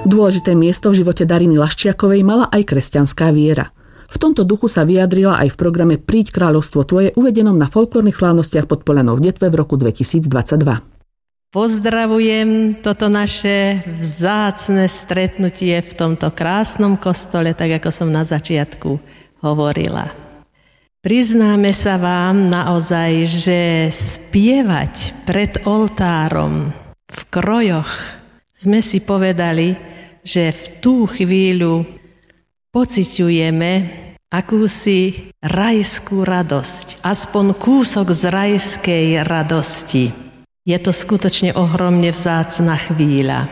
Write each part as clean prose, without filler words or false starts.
Dôležité miesto v živote Dariny Laščiakovej mala aj kresťanská viera. V tomto duchu sa vyjadrila aj v programe Príď kráľovstvo tvoje, uvedenom na folklórnych slávnostiach pod Poľanou v Detve v roku 2022. Pozdravujem toto naše vzácne stretnutie v tomto krásnom kostole, tak ako som na začiatku hovorila. Priznáme sa vám naozaj, že spievať pred oltárom v krojoch sme si povedali, že v tú chvíľu pociťujeme akúsi rajskú radosť, aspoň kúsok z rajskej radosti. Je to skutočne ohromne vzácna chvíľa.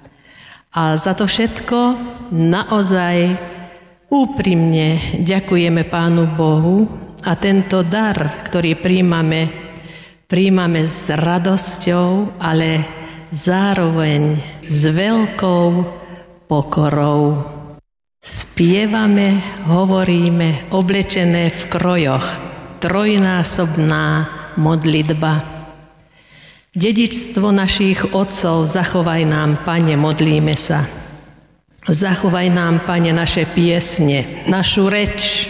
A za to všetko naozaj úprimne ďakujeme Pánu Bohu a tento dar, ktorý príjmame s radosťou, ale zároveň s veľkou pokorou. Spievame, hovoríme, oblečené v krojoch, trojnásobná modlitba. Dedičstvo našich otcov zachovaj nám, Pane, modlíme sa. Zachovaj nám, Pane, naše piesne, našu reč,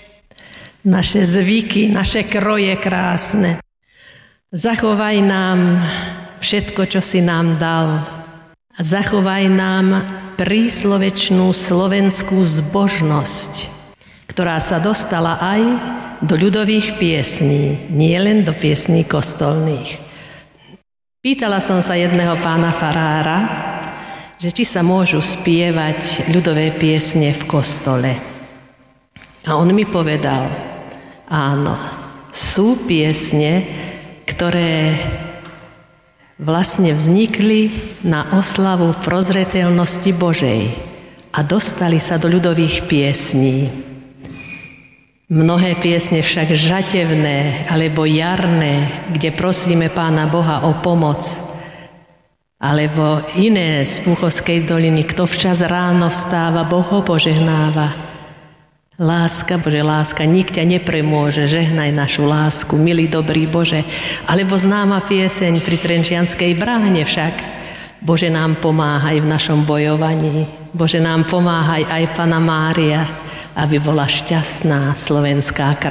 naše zvyky, naše kroje krásne. Zachovaj nám všetko, čo si nám dal. Zachovaj nám príslovečnú slovenskú zbožnosť, ktorá sa dostala aj do ľudových piesní, nie len do piesní kostolných. Pýtala som sa jedného pána farára, že či sa môžu spievať ľudové piesne v kostole. A on mi povedal, áno, sú piesne, ktoré vlastne vznikli na oslavu prozreteľnosti Božej a dostali sa do ľudových piesní. Mnohé piesne však žatevné alebo jarné, kde prosíme Pána Boha o pomoc, alebo iné z Púchovskej doliny, kto včas ráno vstáva, Boh ho požehnáva. Láska, Bože, láska, nik ťa nepremôže, žehnaj našu lásku, milý, dobrý Bože. Alebo známa pieseň pri Trenčianskej bráne však. Bože, nám pomáhaj v našom bojovaní. Bože, nám pomáhaj aj Panna Mária, aby bola šťastná slovenská kráľovná.